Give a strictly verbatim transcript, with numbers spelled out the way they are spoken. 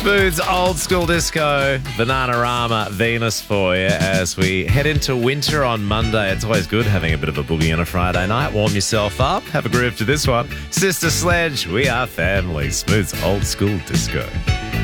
Smooth's old school disco, Bananarama, Venus for you as we head into winter on Monday. It's always good having a bit of a boogie on a Friday night. Warm yourself up. Have a groove to this one. Sister Sledge, we are family. Smooth's old school disco.